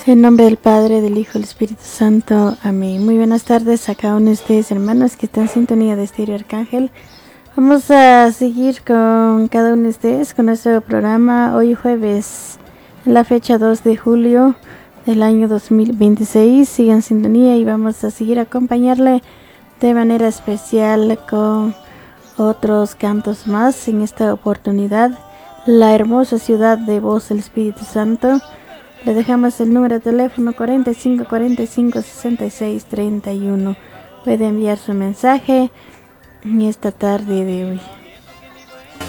En nombre del Padre, del Hijo y del Espíritu Santo. Amén. Muy buenas tardes a cada uno de ustedes, hermanos, que están en sintonía de Estéreo Arcángel. Vamos a seguir con cada uno de ustedes con nuestro programa hoy jueves, en la fecha 2 de julio del año 2026. Sigan en sintonía y vamos a seguir a acompañarle de manera especial con otros cantos más. En esta oportunidad, la hermosa ciudad de voz del Espíritu Santo. Le dejamos el número de teléfono 45 45 66 31. Puede enviar su mensaje en esta tarde de hoy.